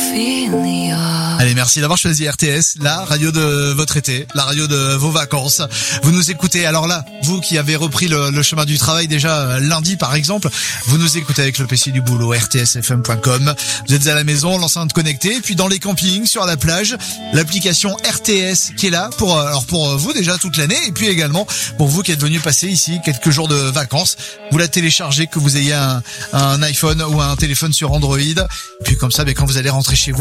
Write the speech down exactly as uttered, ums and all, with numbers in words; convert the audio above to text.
Allez, merci d'avoir choisi R T S, la radio de votre été, la radio de vos vacances. Vous nous écoutez, alors là, vous qui avez repris le, le chemin du travail déjà lundi par exemple, vous nous écoutez avec le P C du boulot, r t s f m point com. Vous êtes à la maison, l'enceinte connectée, et puis dans les campings, sur la plage, l'application R T S qui est là pour, alors pour vous déjà toute l'année, et puis également pour vous qui êtes venus passer ici quelques jours de vacances. Vous la téléchargez, que vous ayez un, un iPhone ou un téléphone sur Android, et puis comme ça, ben, quand vous allez rentrer chez vous,